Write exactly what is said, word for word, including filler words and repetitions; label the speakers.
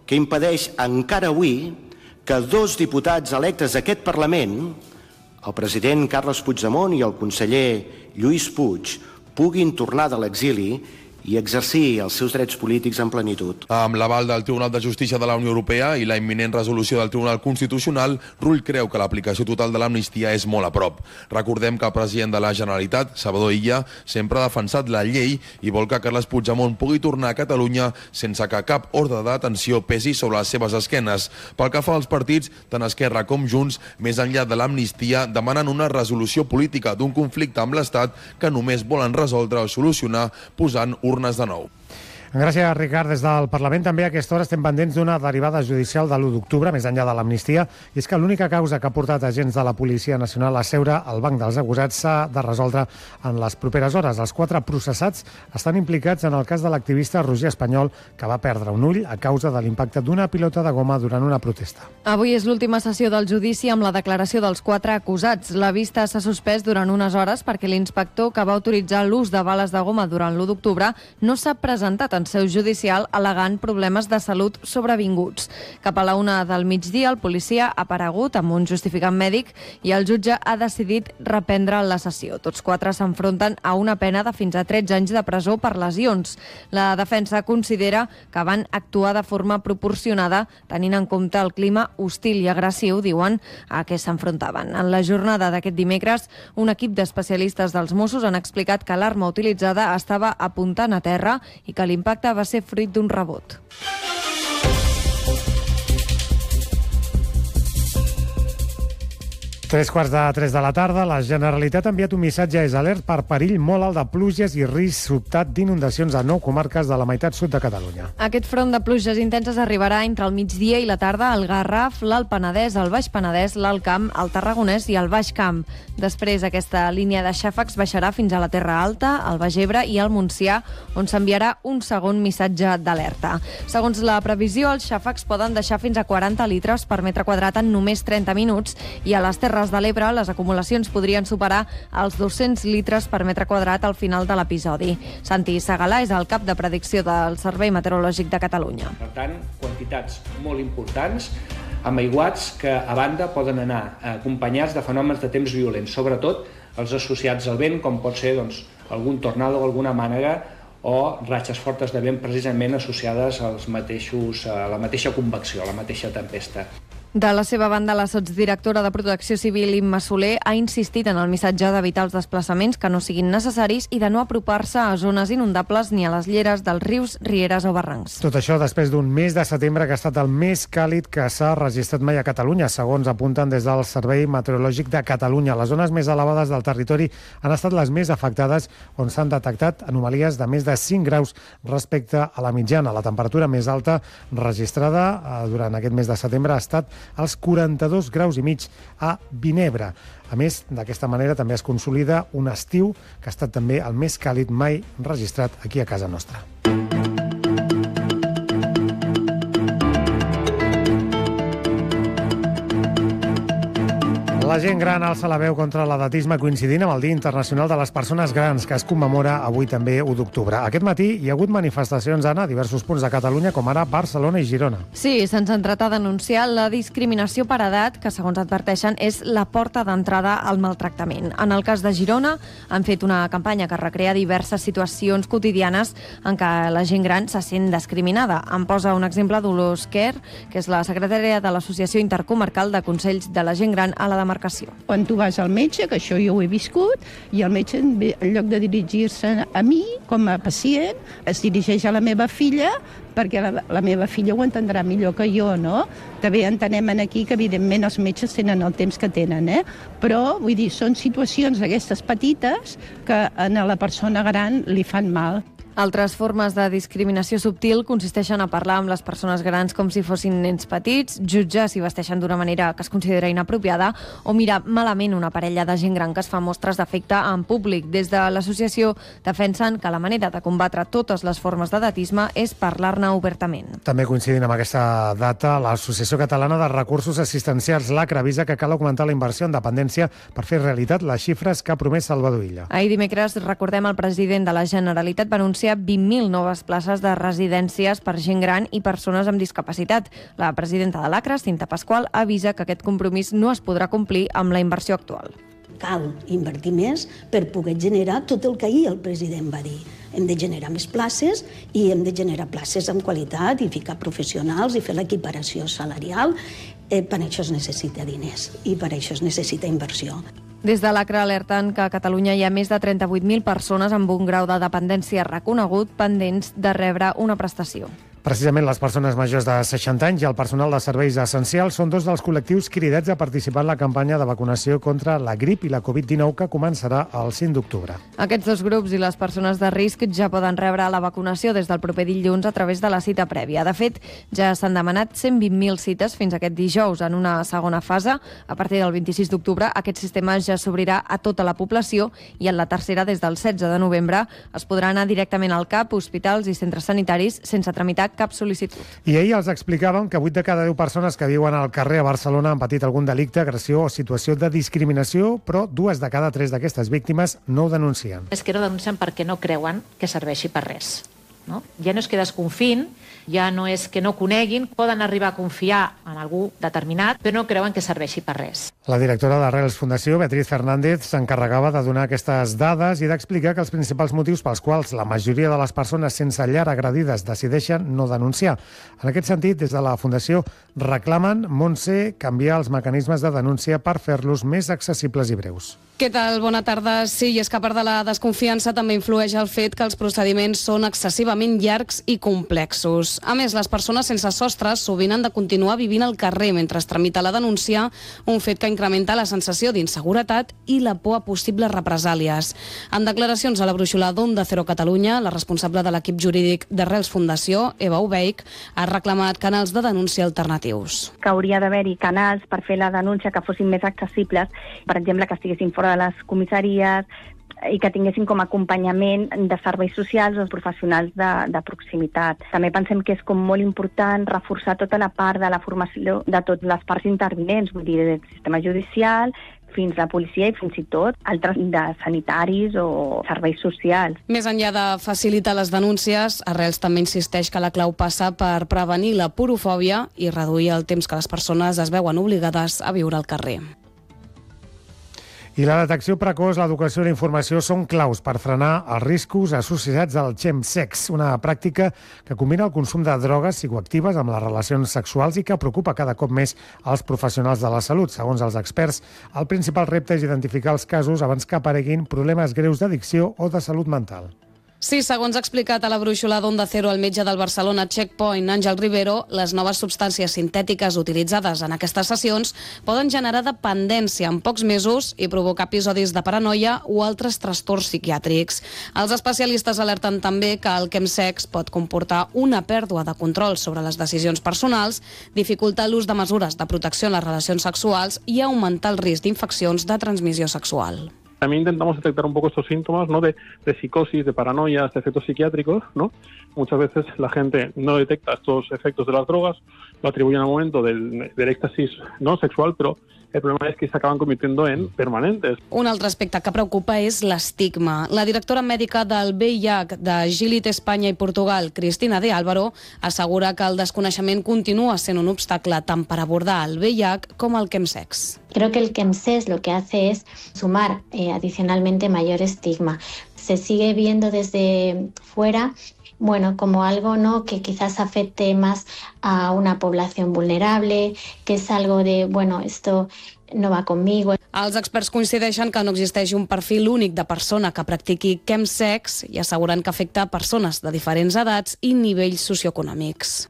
Speaker 1: que impedeix encara avui que dos diputats electes d'aquest Parlament, el president Carles Puigdemont i el conseller Lluís Puig, puguin tornar de l'exili i exercir els seus drets polítics en plenitud.
Speaker 2: Amb l'aval del Tribunal de Justícia de la Unió Europea i la imminent resolució del Tribunal Constitucional, Rull creu que l'aplicació total de l'amnistia és molt a prop. Recordem que el president de la Generalitat, Salvador Illa, sempre ha defensat la llei i vol que Carles Puigdemont pugui tornar a Catalunya sense que cap ordre de detenció pesi sobre les seves esquenes. Pel que fa als partits, tant Esquerra com Junts, més enllà de l'amnistia, demanen una resolució política d'un conflicte amb l'Estat que només volen resoldre o solucionar posant urnes de nou.
Speaker 3: Gràcies, Ricard. Des del Parlament també a aquesta hora estem pendents d'una derivada judicial de l'u d'octubre, més enllà de l'amnistia, i és que l'única causa que ha portat agents de la Policia Nacional a seure al banc dels acusats s'ha de resoldre en les properes hores. Els quatre processats estan implicats en el cas de l'activista Roger Espanyol, que va perdre un ull a causa de l'impacte d'una pilota de goma durant una protesta.
Speaker 4: Avui és l'última sessió del judici amb la declaració dels quatre acusats. La vista s'ha suspès durant unes hores perquè l'inspector que va autoritzar l'ús de bales de goma durant l'u d'octubre no s'ha presentat en seu judicial al·legant problemes de salut sobrevinguts. Cap a la una del migdia, el policia ha aparegut amb un justificant mèdic i el jutge ha decidit reprendre la sessió. Tots quatre s'enfronten a una pena de fins a tretze anys de presó per lesions. La defensa considera que van actuar de forma proporcionada tenint en compte el clima hostil i agressiu, diuen, a què s'enfrontaven. En la jornada d'aquest dimecres, un equip d'especialistes dels Mossos han explicat que l'arma utilitzada estava apuntant a terra i que l'impacte va ser fruit d'un rebot.
Speaker 3: Tres quarts de tres de la tarda, la Generalitat ha enviat un missatge a Esalert per perill molt alt de pluges i risc sobtat d'inundacions a nou comarques de la meitat sud de Catalunya.
Speaker 4: Aquest front de pluges intenses arribarà entre el migdia i la tarda al Garraf, l'Alt Penedès, el Baix Penedès, l'Alt Camp, el Tarragonès i el Baix Camp. Després, aquesta línia de xàfecs baixarà fins a la Terra Alta, el Baix Ebre i el Montsià, on s'enviarà un segon missatge d'alerta. Segons la previsió, els xàfecs poden deixar fins a quaranta litres per metre quadrat en només trenta minuts i a les Terres de l'Ebre les acumulacions podrien superar els dos-cents litres per metre quadrat al final de l'episodi. Santi Segalà és el cap de predicció del Servei Meteorològic de Catalunya.
Speaker 5: Per tant, quantitats molt importants, amb aiguats que a banda poden anar acompanyats de fenòmens de temps violents, sobretot els associats al vent, com pot ser doncs, algun tornado o alguna mànega o ratxes fortes de vent precisament associades als mateixos, a la mateixa convecció, a la mateixa tempesta.
Speaker 4: De la seva banda, la sotsdirectora de Protecció Civil, Imma Soler, ha insistit en el missatge d'evitar els desplaçaments que no siguin necessaris i de no apropar-se a zones inundables ni a les lleres dels rius, rieres o barrancs.
Speaker 3: Tot això després d'un mes de setembre que ha estat el més càlid que s'ha registrat mai a Catalunya, segons apunten des del Servei Meteorològic de Catalunya. Les zones més elevades del territori han estat les més afectades, on s'han detectat anomalies de més de cinc graus respecte a la mitjana. La temperatura més alta registrada eh, durant aquest mes de setembre ha estat als quaranta-dos graus i mig a Vinebre. A més, d'aquesta manera també es consolida un estiu que ha estat també el més càlid mai registrat aquí a casa nostra. La gent gran alça la veu contra l'edatisme coincidint amb el Dia Internacional de les Persones Grans, que es commemora avui també u d'octubre. Aquest matí hi ha hagut manifestacions, Anna, a diversos punts de Catalunya, com ara Barcelona i Girona.
Speaker 4: Sí, s'han centrat a denunciar la discriminació per edat, que segons adverteixen és la porta d'entrada al maltractament. En el cas de Girona, han fet una campanya que recrea diverses situacions quotidianes en què la gent gran se sent discriminada. En posa un exemple Dolors Quer, que és la secretària de l'Associació Intercomarcal de Consells de la Gent Gran a la demarcació.
Speaker 6: Quan tu vas al metge, que això jo ho he viscut, i el metge, en lloc de dirigir-se a mi, com a pacient, es dirigeix a la meva filla, perquè la, la meva filla ho entendrà millor que jo, no? També entenem aquí que, evidentment, els metges tenen el temps que tenen, eh? Però, vull dir, són situacions d'aquestes petites que a la persona gran li fan mal.
Speaker 4: Altres formes de discriminació subtil consisteixen a parlar amb les persones grans com si fossin nens petits, jutjar si vesteixen d'una manera que es considera inapropiada o mirar malament una parella de gent gran que es fa mostres d'afecte en públic. Des de l'associació defensen que la manera de combatre totes les formes d'edatisme és parlar-ne obertament.
Speaker 3: També coincidint amb aquesta data, l'Associació Catalana de Recursos Assistencials, l'ACRA, avisa que cal augmentar la inversió en dependència per fer realitat les xifres que ha promès Salvador Illa.
Speaker 4: Ahir dimecres, recordem, el president de la Generalitat va anunciar anuncia vint mil noves places de residències per gent gran i persones amb discapacitat. La presidenta de l'A C R A, Cinta Pasqual, avisa que aquest compromís no es podrà complir amb la inversió actual.
Speaker 7: Cal invertir més per poder generar tot el que ahir el president va dir. Hem de generar més places i hem de generar places amb qualitat i ficar professionals i fer l'equiparació salarial. Eh, per això es necessita diners i per això es necessita inversió.
Speaker 4: Des de l'A C R A alerten que a Catalunya hi ha més de trenta-vuit mil persones amb un grau de dependència reconegut pendents de rebre una prestació.
Speaker 3: Precisament les persones majors de seixanta anys i el personal de serveis essencials són dos dels col·lectius cridats a participar en la campanya de vacunació contra la grip i la covid dinou que començarà el cinc d'octubre.
Speaker 4: Aquests dos grups i les persones de risc ja poden rebre la vacunació des del proper dilluns a través de la cita prèvia. De fet, ja s'han demanat cent vint mil cites fins aquest dijous en una segona fase. A partir del vint-i-sis d'octubre, aquest sistema ja s'obrirà a tota la població i en la tercera, des del setze de novembre, es podrà anar directament al C A P, hospitals i centres sanitaris sense tramitar cap sol·licitud.
Speaker 3: I ahir els explicàvem que vuit de cada deu persones que viuen al carrer a Barcelona han patit algun delicte, agressió o situació de discriminació, però dues de cada tres d'aquestes víctimes no ho denuncien.
Speaker 8: És que no denuncien perquè no creuen que serveixi per res. No? Ja no és que desconfin, ja no és que no coneguin, poden arribar a confiar en algú determinat, però no creuen que serveixi per res.
Speaker 3: La directora d'Arrels Fundació, Beatriz Fernández, s'encarregava de donar aquestes dades i d'explicar que els principals motius pels quals la majoria de les persones sense llar agredides decideixen no denunciar. En aquest sentit, des de la Fundació reclamen, Montse, canviar els mecanismes de denúncia per fer-los més accessibles i breus.
Speaker 9: Què tal? Bona tarda. Sí, i és que a part de la desconfiança també influeix el fet que els procediments són excessivament llargs i complexos. A més, les persones sense sostres sovint han de continuar vivint al carrer mentre es tramita la denúncia, un fet que incrementa la sensació d'inseguretat i la por a possibles represàlies. En declaracions a la brúixola d'Onda Cero Catalunya, la responsable de l'equip jurídic d'Arrels Fundació, Eva Ubeich, ha reclamat canals de denúncia alternatius.
Speaker 10: Que hauria d'haver-hi canals per fer la denúncia que fossin més accessibles, per exemple, que estiguessin fora de les comissaries i que tinguessin com a acompanyament de serveis socials o professionals de, de proximitat. També pensem que és com molt important reforçar tota la part de la formació de totes les parts intervinents, vull dir, del sistema judicial fins a la policia i fins i tot altres de sanitaris o serveis socials.
Speaker 9: Més enllà de facilitar les denúncies, Arrels també insisteix que la clau passa per prevenir la porofòbia i reduir el temps que les persones es veuen obligades a viure al carrer.
Speaker 3: I la detecció precoç, l'educació i la informació són claus per frenar els riscos associats al chemsex, una pràctica que combina el consum de drogues psicoactives amb les relacions sexuals i que preocupa cada cop més als professionals de la salut. Segons els experts, el principal repte és identificar els casos abans que apareguin problemes greus d'addicció o de salut mental.
Speaker 9: Sí, segons ha explicat a la brúixola d'Onda Cero el metge del Barcelona Checkpoint, Àngel Rivero, les noves substàncies sintètiques utilitzades en aquestes sessions poden generar dependència en pocs mesos i provocar episodis de paranoia o altres trastorns psiquiàtrics. Els especialistes alerten també que el chemsex pot comportar una pèrdua de control sobre les decisions personals, dificultar l'ús de mesures de protecció en les relacions sexuals i augmentar el risc d'infeccions de transmissió sexual.
Speaker 11: También intentamos detectar un poco estos síntomas, ¿no? de, de psicosis, de paranoias, de efectos psiquiátricos, ¿no? Muchas veces la gente no detecta estos efectos de las drogas, lo atribuyen al momento del, del éxtasis, ¿no? sexual, pero el problema es que se acaban convirtiendo en permanentes.
Speaker 9: Un altre aspecte que preocupa és l'estigma. La directora mèdica del V I H de Gilit Espanya i Portugal, Cristina de Álvaro, assegura que el desconeixement continua sent un obstacle tant per abordar el V I H com el chemsex.
Speaker 12: Creo que el chemsex lo que hace es sumar eh, adicionalmente mayor estigma. Se sigue viendo desde fuera bueno, como algo, ¿no?, que quizás afecte más a una población vulnerable, que es algo de, bueno, esto no va conmigo.
Speaker 9: Els experts coincideixen que no existeix un perfil únic de persona que practiqui chemsex i asseguren que afecta persones de diferents edats i nivells socioeconòmics.